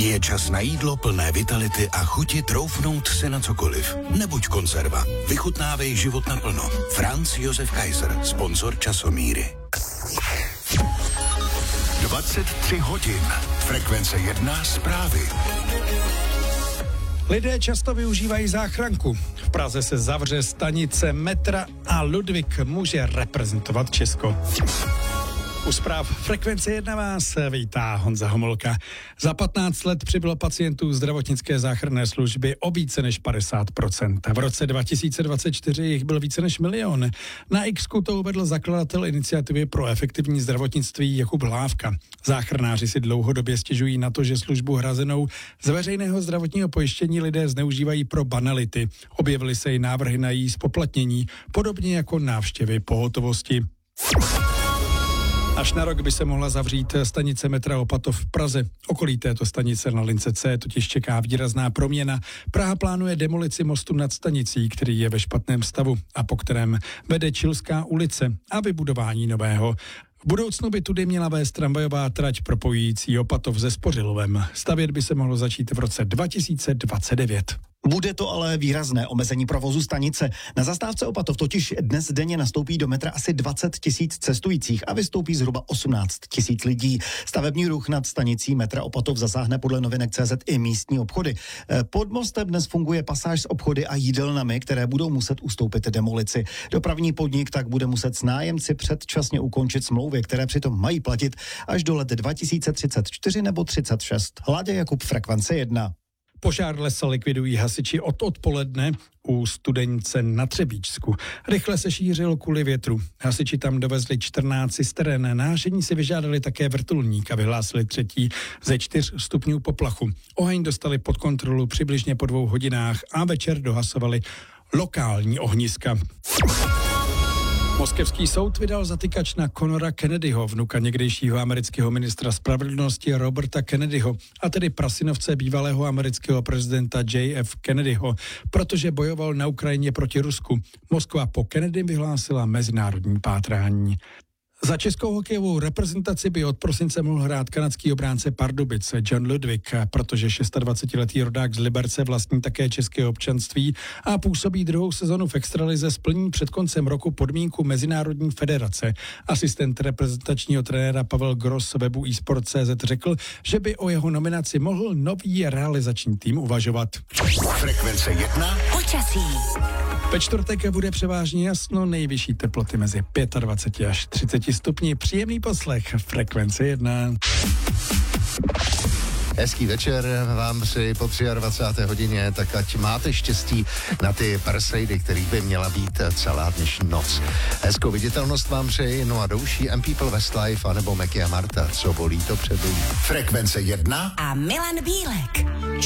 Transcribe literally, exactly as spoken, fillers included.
Je čas na jídlo plné vitality a chuti troufnout si na cokoliv. Nebuď konzerva. Vychutnávej život naplno. Franz Josef Kaiser, sponzor Časomíry. dvacet tři hodin. Frekvence jedna zprávy. Lidé často využívají záchranku. V Praze se zavře stanice metra a Ludvík může reprezentovat Česko. U zpráv Frekvence jedna vás vítá Honza Homolka. Za patnáct let přibylo pacientů zdravotnické záchranné služby o více než padesát procent. V roce dva tisíce dvacet čtyři jich byl více než milion. Na X-ku to uvedl zakladatel iniciativy pro efektivní zdravotnictví Jakub Hlávka. Záchranáři si dlouhodobě stěžují na to, že službu hrazenou z veřejného zdravotního pojištění lidé zneužívají pro banality. Objevily se i návrhy na její zpoplatnění, podobně jako návštěvy pohotovosti. Až na rok by se mohla zavřít stanice metra Opatov v Praze. Okolí této stanice na lince C totiž čeká výrazná proměna. Praha plánuje demolici mostu nad stanicí, který je ve špatném stavu a po kterém vede Čilská ulice, a vybudování nového. V budoucnu by tudy měla vést tramvajová trať propojující Opatov se Spořilovem. Stavět by se mohlo začít v roce dva tisíce dvacet devět. Bude to ale výrazné omezení provozu stanice. Na zastávce Opatov totiž dnes denně nastoupí do metra asi dvacet tisíc cestujících a vystoupí zhruba osmnáct tisíc lidí. Stavební ruch nad stanicí metra Opatov zasáhne podle novinek tečka cé zet i místní obchody. Pod mostem dnes funguje pasáž s obchody a jídelnami, které budou muset ustoupit demolici. Dopravní podnik tak bude muset s nájemci předčasně ukončit smlouvy, které přitom mají platit až do let dva tisíce třicet čtyři nebo třicet šest. Láďa Jakub, Frekvence jedna. Požár lesa likvidují hasiči od odpoledne u Studenice na Třebíčsku. Rychle se šířil kvůli větru. Hasiči tam dovezli čtrnáct cisteren. Na hašení si vyžádali také vrtulník a vyhlásili třetí ze čtyř stupňů poplachu. Oheň dostali pod kontrolu přibližně po dvou hodinách a večer dohasovali lokální ohniska. Moskevský soud vydal zatykač na Conora Kennedyho, vnuka někdejšího amerického ministra spravedlnosti Roberta Kennedyho, a tedy prasynovce bývalého amerického prezidenta J F Kennedyho, protože bojoval na Ukrajině proti Rusku. Moskva po Kennedy vyhlásila mezinárodní pátrání. Za českou hokejovou reprezentaci by od prosince mohl hrát kanadský obránce Pardubic John Ludvík, protože dvacetišestiletý rodák z Liberce vlastní také české občanství a působí druhou sezonu v extralize, splní před koncem roku podmínku Mezinárodní federace. Asistent reprezentačního trenéra Pavel Gross webu eSport tečka cé zet řekl, že by o jeho nominaci mohl nový realizační tým uvažovat. Frekvence jedna. Počasí. Ve čtvrtek bude převážně jasno, nejvyšší teploty mezi dvaceti pěti až třiceti stupni. Příjemný poslech, Frekvence jedna. Hezký večer vám přeji po dvacáté třetí hodině, tak ať máte štěstí na ty Perseidy, kterých by měla být celá dnešní noc. Hezkou viditelnost vám přeji, no a douší M People Westlife anebo Meky a Marta, co bolí, to přebolí. Frekvence jedna A Milan Bílek.